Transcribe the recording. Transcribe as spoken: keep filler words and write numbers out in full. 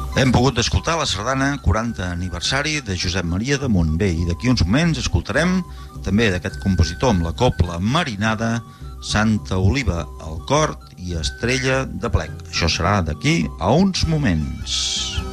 Hem pogut escoltar la sardana quaranta aniversari de Josep Maria Damunt. Bé, i d'aquí uns moments escoltarem també d'aquest compositor amb la cobla marinada Santa Oliva al cor i Estrella de Plec. Això serà d'aquí a uns moments.